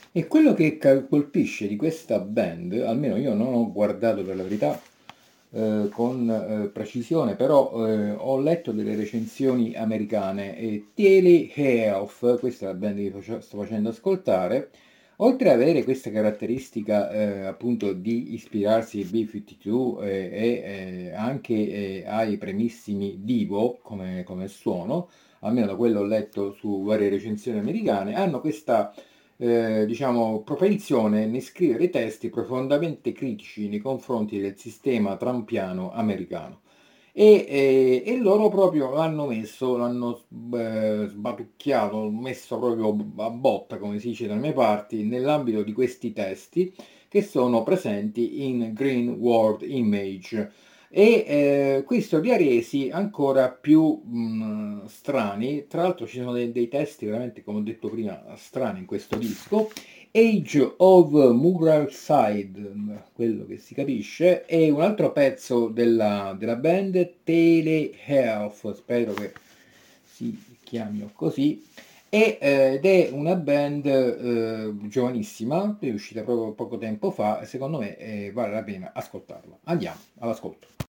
E quello che colpisce di questa band, almeno io non ho guardato per la verità con precisione, però ho letto delle recensioni americane e Telehealth, questa è la band che sto facendo ascoltare, oltre ad avere questa caratteristica appunto di ispirarsi ai B-52 anche ai primissimi Divo come suono, almeno da quello ho letto su varie recensioni americane, hanno questa diciamo, propensione nel scrivere testi profondamente critici nei confronti del sistema trumpiano americano. E loro proprio l'hanno sbatucchiato, messo proprio a botta, come si dice dalle mie parti, nell'ambito di questi testi che sono presenti in Green World Image. E questo li ha resi ancora più strani. Tra l'altro ci sono dei testi veramente, come ho detto prima, strani in questo disco. Age of Muralside, quello che si capisce, e un altro pezzo della band, Telehealth, spero che si chiami così, ed è una band giovanissima, è uscita proprio poco tempo fa e secondo me vale la pena ascoltarla. Andiamo all'ascolto.